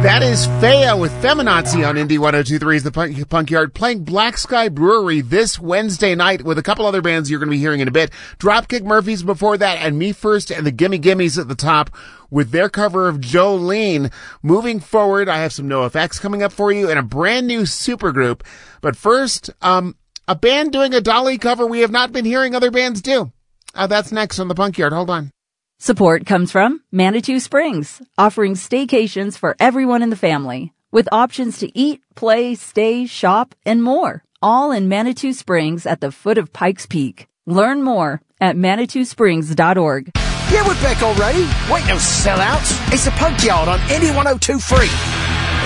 That is Faya with Feminazi on Indie 102.3's The Punk Yard, playing Black Sky Brewery this Wednesday night with a couple other bands you're going to be hearing in a bit. Dropkick Murphys before that, and Me First and the Gimme Gimmes at the top with their cover of Jolene. Moving forward, I have some NoFX coming up for you and a brand new supergroup. But first, a band doing a Dolly cover we have not been hearing other bands do. That's next on The Punk Yard. Hold on. Support comes from Manitou Springs, offering staycations for everyone in the family, with options to eat, play, stay, shop, and more, all in Manitou Springs at the foot of Pikes Peak. Learn more at ManitouSprings.org. Yeah, we're back already. Wait, no sellouts. It's the Punk Yard on Indie 102.3.